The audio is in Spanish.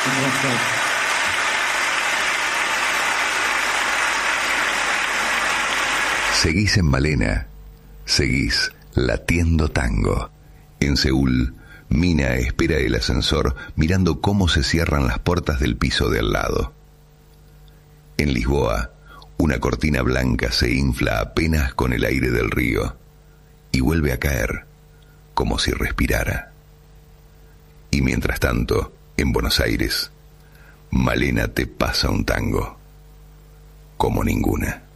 Seguís en Malena, seguís latiendo tango. En Seúl, Mina espera el ascensor mirando cómo se cierran las puertas del piso de al lado. En Lisboa, una cortina blanca se infla apenas con el aire del río y vuelve a caer como si respirara. Y mientras tanto, en Buenos Aires, Malena te pasa un tango como ninguna.